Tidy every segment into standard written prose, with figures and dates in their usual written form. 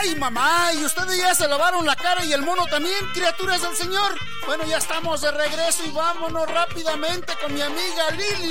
¡Ay, mamá! ¿Y ustedes ya se lavaron la cara y el mono también, criaturas del Señor? Bueno, ya estamos de regreso y vámonos rápidamente con mi amiga Lili.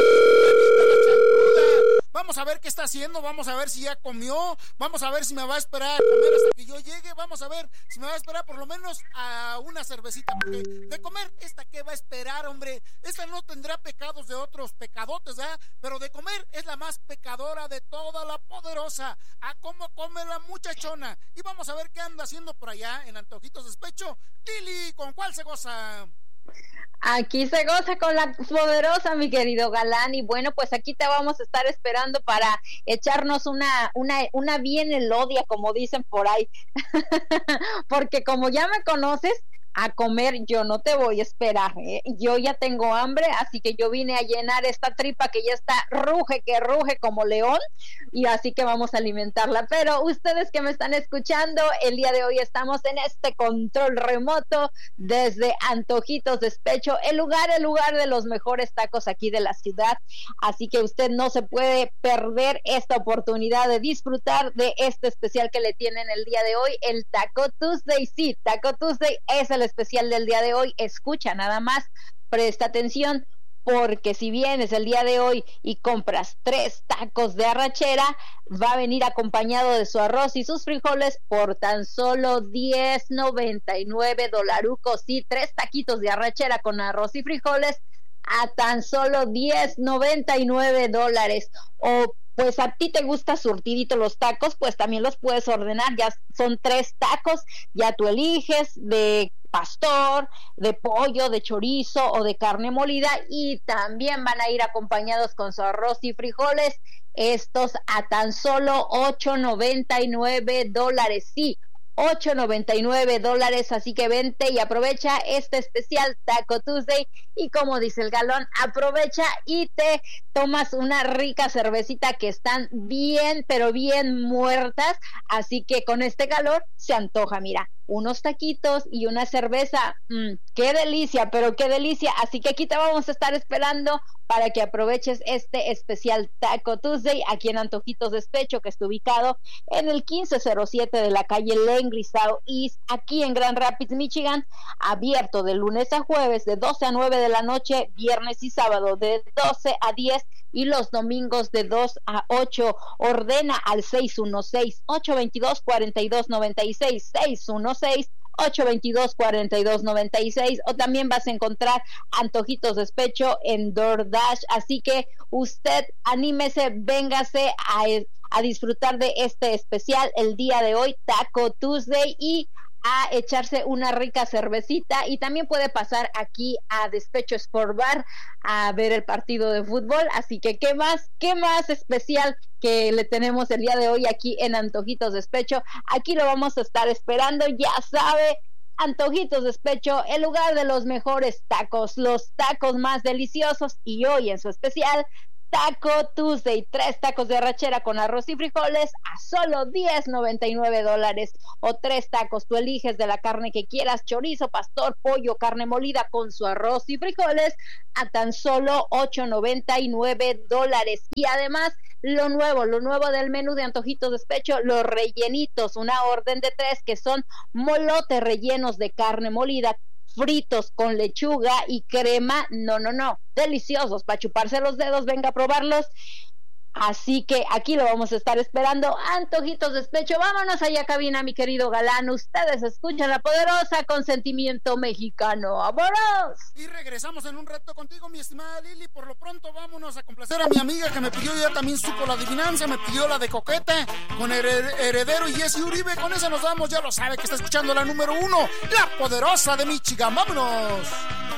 Vamos a ver qué está haciendo, vamos a ver si ya comió, vamos a ver si me va a esperar a comer hasta que yo llegue, vamos a ver si me va a esperar por lo menos a una cervecita, porque de comer, ¿esta qué va a esperar, hombre? Esta no tendrá pecados de otros pecadotes, ¿verdad? Pero de comer es la más pecadora de toda la poderosa. A cómo come la muchachona. Y vamos a ver qué anda haciendo por allá en Antojitos Despecho. Lili, ¿con cuál se goza? Aquí se goza con la poderosa, mi querido Galán, y bueno, pues aquí te vamos a estar esperando para echarnos una bien elodia, como dicen por ahí, porque como ya me conoces, a comer yo no te voy a esperar, yo ya tengo hambre, así que yo vine a llenar esta tripa que ya está que ruge como león, y así que vamos a alimentarla. Pero ustedes que me están escuchando, el día de hoy estamos en este control remoto desde Antojitos Despecho, el lugar de los mejores tacos aquí de la ciudad, así que usted no se puede perder esta oportunidad de disfrutar de este especial que le tienen el día de hoy, el Taco Tuesday. Sí, Taco Tuesday es el especial del día de hoy. Escucha nada más, presta atención, porque si vienes el día de hoy y compras 3 tacos de arrachera, va a venir acompañado de su arroz y sus frijoles por tan solo $10.99 dolarucos. Sí, 3 taquitos de arrachera con arroz y frijoles a tan solo $10.99. O pues a ti te gusta surtidito los tacos, pues también los puedes ordenar, ya son 3 tacos, ya tú eliges de pastor, de pollo, de chorizo o de carne molida, y también van a ir acompañados con su arroz y frijoles, estos a tan solo $8.99, sí, $8.99, así que vente y aprovecha este especial Taco Tuesday, y como dice el Galón, aprovecha y te tomas una rica cervecita, que están bien, pero bien muertas, así que con este calor se antoja, mira, unos taquitos y una cerveza, qué delicia, pero qué delicia, así que aquí te vamos a estar esperando para que aproveches este especial Taco Tuesday aquí en Antojitos Despecho, que está ubicado en el 1507 de la calle Langley Southeast, aquí en Grand Rapids, Michigan, abierto de lunes a jueves de 12 a 9 de la noche, viernes y sábado de 12 a 10 y los domingos de 2 a 8. Ordena al 616-822-4296, 616-822-4296, o también vas a encontrar Antojitos Despecho en DoorDash, así que usted anímese, véngase a disfrutar de este especial el día de hoy, Taco Tuesday, y a echarse una rica cervecita, y también puede pasar aquí a Despecho Sport Bar a ver el partido de fútbol, así que qué más especial que le tenemos el día de hoy aquí en Antojitos Despecho. Aquí lo vamos a estar esperando, ya sabe, Antojitos Despecho, el lugar de los mejores tacos, los tacos más deliciosos, y hoy en su especial Taco Tuesday, 3 tacos de arrachera con arroz y frijoles a solo $10.99, o 3 tacos, tú eliges de la carne que quieras, chorizo, pastor, pollo, carne molida con su arroz y frijoles a tan solo $8.99. Y además, lo nuevo del menú de Antojitos Despecho, los rellenitos, una orden de 3 que son molotes rellenos de carne molida, fritos con lechuga y crema, no, deliciosos, para chuparse los dedos, venga a probarlos. Así que aquí lo vamos a estar esperando, Antojitos Despecho. Vámonos allá a cabina, mi querido Galán. Ustedes escuchan la poderosa con sentimiento mexicano. ¡Vámonos! Y regresamos en un rato contigo, mi estimada Lili. Por lo pronto vámonos a complacer a mi amiga, que me pidió, ya también supo la adivinanza, me pidió la de Coqueta con Heredero y Jesse Uribe. Con esa nos vamos, ya lo sabe, que está escuchando la número 1, la poderosa de Michigan. ¡Vámonos!